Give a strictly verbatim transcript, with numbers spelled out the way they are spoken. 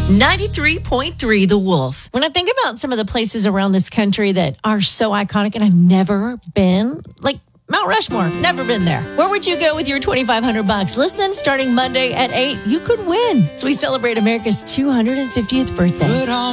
ninety-three point three The Wolf. When I think about some of the places around this country that are so iconic and I've never been, like Mount Rushmore, never been there. Where would you go with your twenty-five hundred bucks? Listen, starting Monday at eight, you could win. So we celebrate America's two hundred fiftieth birthday.